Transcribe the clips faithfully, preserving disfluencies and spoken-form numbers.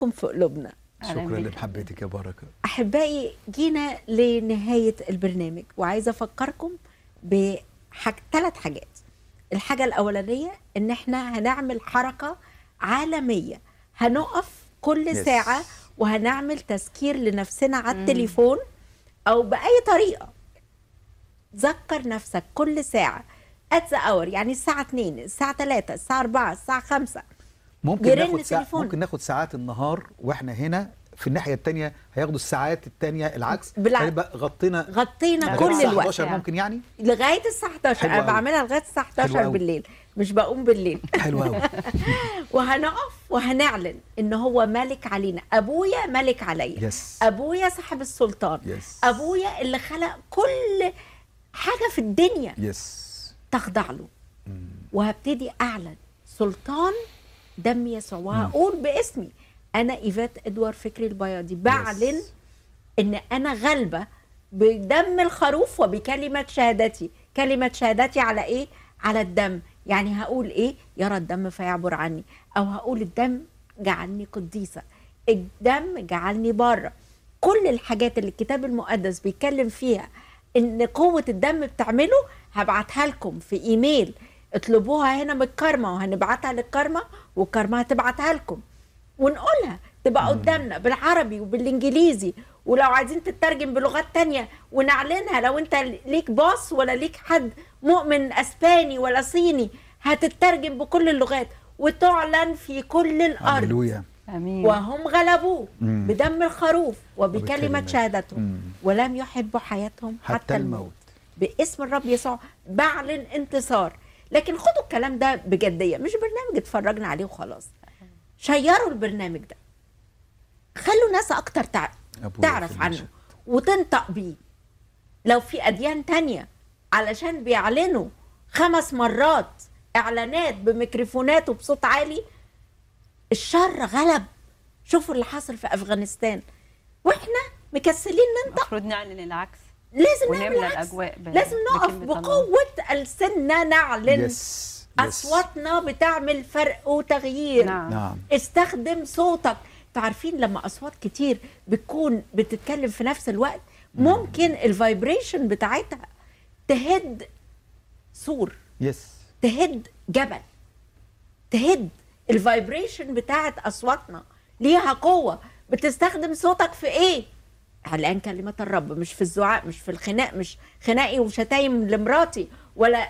في قلوبنا. شكرا لمحبتك يا بركه. احبائي، جينا لنهايه البرنامج وعايزه افكركم بحاج ثلاث حاجات. الحاجه الاولانيه ان احنا هنعمل حركه عالميه، هنقف كل Yes. ساعه وهنعمل تذكير لنفسنا على التليفون او باي طريقه. ذكر نفسك كل ساعه at the hour، يعني الساعه اتنين، الساعه تلاتة، الساعه أربعة، الساعه خمسة. ممكن يرن ناخد ساعة تليفون. ممكن ناخد ساعات النهار واحنا هنا، في الناحيه الثانيه هياخدوا الساعات الثانيه العكس، بالعكس. هيبقى غطينا غطينا لغاية كل الساعة الوقت حداشر ممكن يعني. لغايه الساعه حداشر. حلو انا أوي. بعملها لغايه الساعه حلو حداشر أوي. بالليل، مش بقوم بالليل. حلو قوي. وهنقف وهنعلن ان هو ملك علينا. ابويا ملك عليا. يس. ابويا صاحب السلطان. يس. ابويا اللي خلق كل حاجه في الدنيا يس. تخضع له. وهبتدي اعلن سلطان دم يسوع، وهقول باسمي انا ايفات ادوار فكري البياضي بعلن يس. ان انا غلبة بدم الخروف وبكلمة شهادتي. كلمة شهادتي على ايه؟ على الدم. يعني هقول ايه؟ يرى الدم فيعبر عني، او هقول الدم جعلني قديسة، الدم جعلني بره. كل الحاجات اللي الكتاب المقدس بيتكلم فيها ان قوة الدم بتعمله هبعتها لكم في ايميل. اطلبوها هنا من الكارما وهنبعتها للكارما، والكارما هتبعتها لكم ونقولها تبقى قدامنا بالعربي وبالانجليزي، ولو عايزين تترجم بلغات تانية ونعلنها. لو انت ليك باص ولا ليك حد مؤمن اسباني ولا صيني، هتترجم بكل اللغات وتعلن في كل الارض. هللويا. امين. وهم غلبوه مم. بدم الخروف وبكلمة وبكلمة. شهادتهم مم. ولم يحبوا حياتهم حتى, حتى الموت. الموت. باسم الرب يسوع بعلن انتصار. لكن خدوا الكلام ده بجدية، مش برنامج اتفرجنا عليه وخلاص. شيروا البرنامج ده، خلوا ناس اكتر تع... أبويا تعرف في عنه المشهد. وتنطق بيه. لو في اديان تانية علشان بيعلنوا خمس مرات اعلانات بميكروفونات وبصوت عالي، الشر غلب. شوفوا اللي حصل في افغانستان واحنا مكسلين ننطق. المفروض نعلن العكس، لازم نعمل ونملى العكس. الاجواء ب- لازم نقف بكلمة الله. بقوة ألسننا نعلن. يس. أصواتنا بتعمل فرق وتغيير. نعم. نعم. استخدم صوتك. تعرفين لما أصوات كتير بتكون بتتكلم في نفس الوقت، ممكن الفايبريشن بتاعتها تهد سور، يس. تهد جبل، تهد. الفايبريشن بتاعت أصواتنا ليها قوة. بتستخدم صوتك في إيه؟ اعلان كلمة الرب، مش في الزعاق، مش في الخناق، مش خناقي وشتايم لمراتي، ولا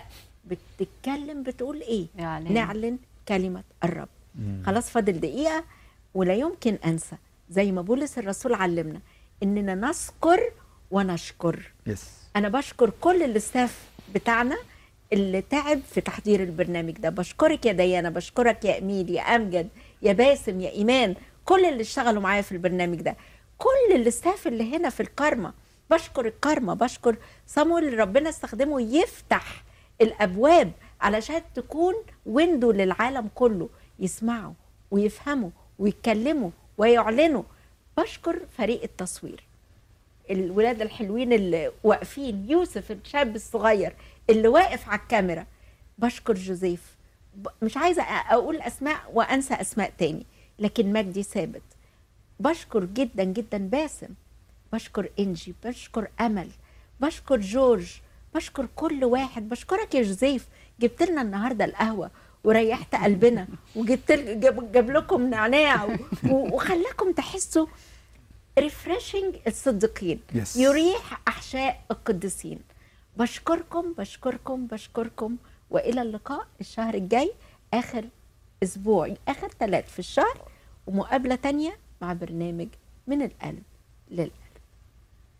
بتتكلم بتقول ايه؟ يعني. نعلن كلمة الرب. خلاص فاضل دقيقة، ولا يمكن انسى زي ما بولس الرسول علمنا اننا نذكر ونشكر. يس. انا بشكر كل الاستاف بتاعنا اللي تعب في تحضير البرنامج ده. بشكرك يا ديانا، بشكرك يا اميل، يا امجد، يا باسم، يا ايمان، كل اللي اشتغلوا معايا في البرنامج ده، كل الاستاف اللي هنا في الكارما. بشكر الكارما، بشكر صامويل اللي ربنا استخدمه يفتح الابواب علشان تكون ويندو للعالم كله، يسمعوا ويفهموا ويتكلموا ويعلنوا. بشكر فريق التصوير، الولاد الحلوين اللي واقفين، يوسف الشاب الصغير اللي واقف على الكاميرا. بشكر جوزيف، ب- مش عايزة أقول أسماء وأنسى أسماء تاني، لكن مجدي ثابت. بشكر جدا جدا باسم، بشكر إنجي، بشكر أمل، بشكر جورج، بشكر كل واحد. بشكرك يا جوزيف، جبت لنا النهاردة القهوة وريحت قلبنا، وجبت جاب, جاب لكم نعناع و- و- وخلاكم تحسوا ريفريشنج الصديقين، Yes. يريح أحشاء القديسين. بشكركم بشكركم بشكركم، وإلى اللقاء الشهر الجاي، آخر أسبوع، آخر ثلاث في الشهر، ومقابلة تانية مع برنامج من القلب للقلب.